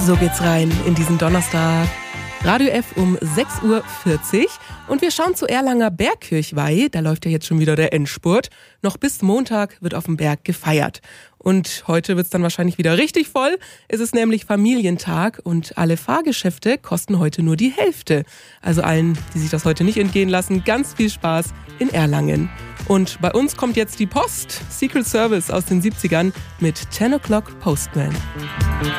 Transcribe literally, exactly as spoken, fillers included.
So geht's rein in diesen Donnerstag. Radio F um sechs Uhr vierzig und wir schauen zu Erlanger Bergkirchweih. Da läuft ja jetzt schon wieder der Endspurt. Noch bis Montag wird auf dem Berg gefeiert. Und heute wird's dann wahrscheinlich wieder richtig voll. Es ist nämlich Familientag und alle Fahrgeschäfte kosten heute nur die Hälfte. Also allen, die sich das heute nicht entgehen lassen, ganz viel Spaß in Erlangen. Und bei uns kommt jetzt die Post, Secret Service aus den siebzigern mit ten o'clock Postman.